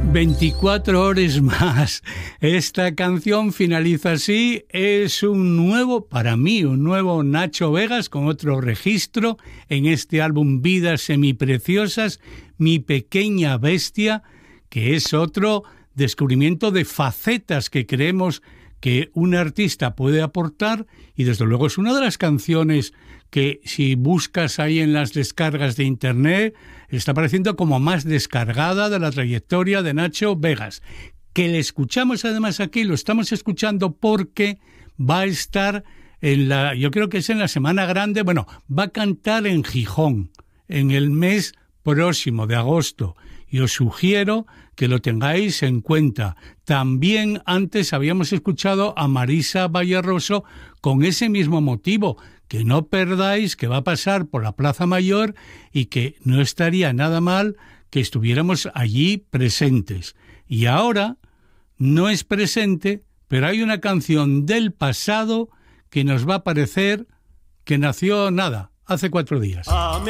24 horas más. Esta canción finaliza así. Es para mí, un nuevo Nacho Vegas con otro registro en este álbum Vidas Semipreciosas, Mi Pequeña Bestia, que es otro descubrimiento de facetas que creemos que un artista puede aportar, y desde luego es una de las canciones que, si buscas ahí en las descargas de internet, está apareciendo como más descargada de la trayectoria de Nacho Vegas, que le escuchamos además aquí, lo estamos escuchando porque va a estar yo creo que es en la Semana Grande, va a cantar en Gijón en el mes próximo de agosto, y os sugiero que lo tengáis en cuenta. También antes habíamos escuchado a Marisa Valleroso con ese mismo motivo, que no perdáis, que va a pasar por la Plaza Mayor y que no estaría nada mal que estuviéramos allí presentes. Y ahora no es presente, pero hay una canción del pasado que nos va a parecer que nació hace 4 días.